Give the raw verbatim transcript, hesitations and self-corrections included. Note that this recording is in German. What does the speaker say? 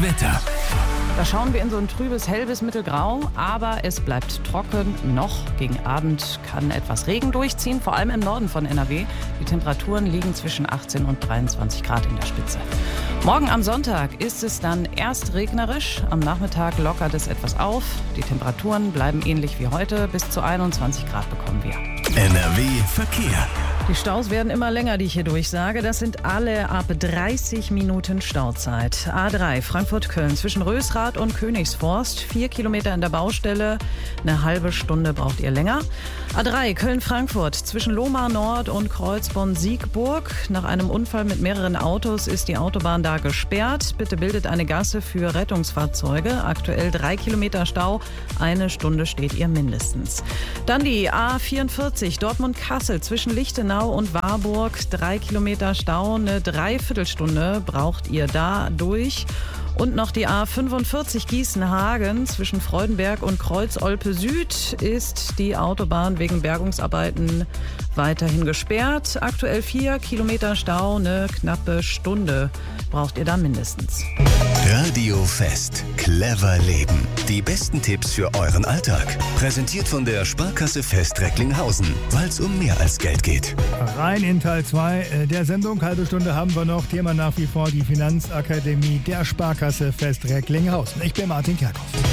Wetter. Da schauen wir in so ein trübes Hell bis mittelgrau, aber es bleibt trocken. Noch gegen Abend kann etwas Regen durchziehen, vor allem im Norden von N R W. Die Temperaturen liegen zwischen achtzehn und dreiundzwanzig Grad in der Spitze. Morgen am Sonntag ist es dann erst regnerisch. Am Nachmittag lockert es etwas auf. Die Temperaturen bleiben ähnlich wie heute. Bis zu einundzwanzig Grad bekommen wir. N R W Verkehr. Die Staus werden immer länger, die ich hier durchsage. Das sind alle ab dreißig Minuten Stauzeit. A drei Frankfurt-Köln zwischen Rösrath und Königsforst. Vier Kilometer in der Baustelle. Eine halbe Stunde braucht ihr länger. A drei Köln-Frankfurt zwischen Lohmar Nord und Kreuzborn-Siegburg. Nach einem Unfall mit mehreren Autos ist die Autobahn da gesperrt. Bitte bildet eine Gasse für Rettungsfahrzeuge. Aktuell drei Kilometer Stau. Eine Stunde steht ihr mindestens. Dann die A vierundvierzig Dortmund-Kassel zwischen Lichtenau und Warburg. Drei Kilometer Stau, eine Dreiviertelstunde braucht ihr da durch. Und noch die A fünfundvierzig Gießen-Hagen zwischen Freudenberg und Kreuz-Olpe Süd ist die Autobahn wegen Bergungsarbeiten weiterhin gesperrt. Aktuell vier Kilometer Stau, eine knappe Stunde braucht ihr da mindestens. Radio Fest. Clever leben. Die besten Tipps für euren Alltag. Präsentiert von der Sparkasse Fest Recklinghausen, weil es um mehr als Geld geht. Rein in Teil zwei der Sendung. Halbe Stunde haben wir noch. Thema nach wie vor die Finanzakademie der Sparkasse Fest Recklinghausen. Ich bin Martin Kerkhoff.